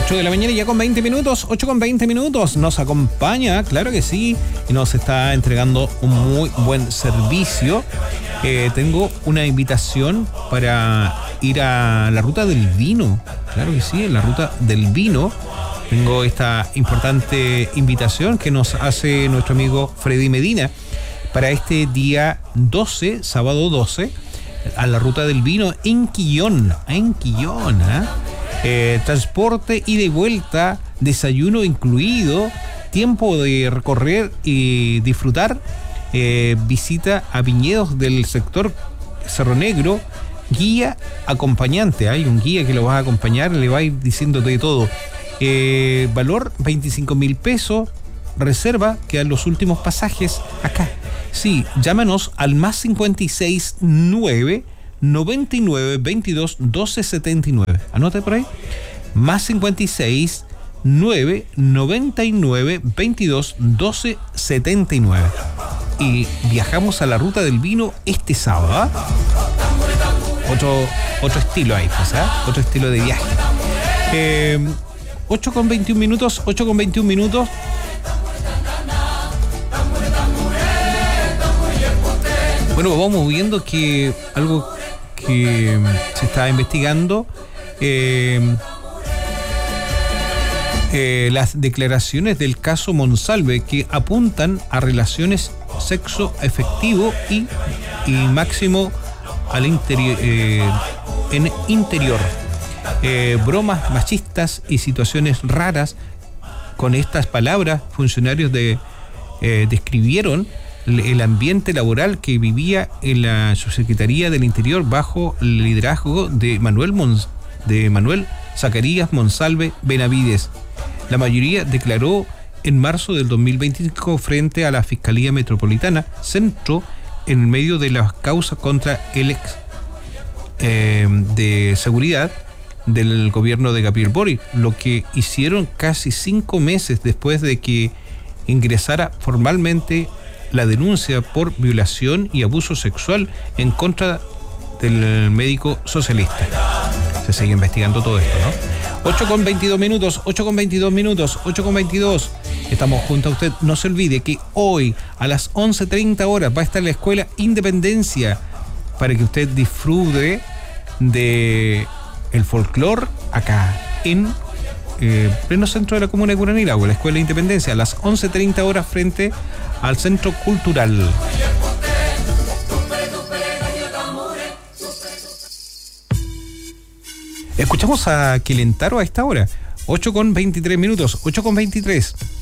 8 de la mañana ya con 20 minutos, 8 con 20 minutos. Nos acompaña, claro que sí, y nos está entregando un muy buen servicio. Tengo una invitación para ir a la ruta del vino. Claro que sí, en la ruta del vino. Tengo esta importante invitación que nos hace nuestro amigo Freddy Medina para este día 12, sábado 12, a la ruta del vino en Quillón. Transporte ida y vuelta, desayuno incluido, tiempo de recorrer y disfrutar, visita a viñedos del sector Cerro Negro, guía acompañante. Hay un guía que lo va a acompañar, le va a ir diciendo de todo. Valor 25.000 pesos, reserva, quedan los últimos pasajes acá. Sí, llámanos al más 569 99 22 12 79. Anote por ahí. Más 56 9 99 22 12 79. Y viajamos a la ruta del vino este sábado. Otro estilo ahí, pues, otro estilo de viaje. 8 con 21 minutos. Bueno, vamos viendo que algo que se está investigando, las declaraciones del caso Monsalve, que apuntan a relaciones sexo efectivo y máximo al interior, bromas machistas y situaciones raras. Con estas palabras, funcionarios describieron el ambiente laboral que vivía en la Subsecretaría del Interior bajo el liderazgo de Manuel Zacarías Monsalve Benavides. La mayoría declaró en marzo del 2025 frente a la Fiscalía Metropolitana Centro en medio de las causas contra el ex de seguridad del gobierno de Gabriel Boric, lo que hicieron casi 5 meses después de que ingresara formalmente la denuncia por violación y abuso sexual en contra del médico socialista. Se sigue investigando todo esto, ¿no? 8 con 22 minutos. Estamos junto a usted. No se olvide que hoy a las 11:30 horas va a estar la Escuela Independencia para que usted disfrute de el folclore acá en pleno centro de la comuna de Curanilahue, la Escuela Independencia, a las 11:30 horas frente al Centro Cultural. Escuchamos a Quilentaro a esta hora, 8 con 23 minutos, 8 con 23.